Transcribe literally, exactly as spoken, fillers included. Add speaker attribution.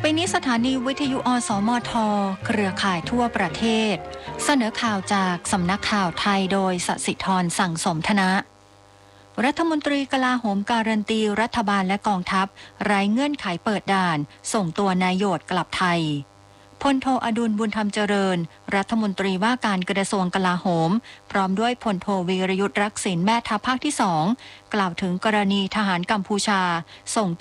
Speaker 1: ไปนี้สถานีวิทยุอสมทเครือข่ายทั่วประเทศเสนอข่าวจากสำนักข่าวไทยโดยสศิธรสั่งสมธนะรัฐมนตรีกลาโหมการันตีรัฐบาลและกองทัพไร้เงื่อนไขเปิดด่านส่งตัวนายโยชน์กลับไทยพลโทอดุลบุญธรรมเจริญรัฐมนตรีว่าการกระทรวงกลาโหมพร้อมด้วยพลโทวีรยุทธรักษิณแม่ทัพภาคที่สองกล่าวถึงกรณีทหารกัมพูชาส่ง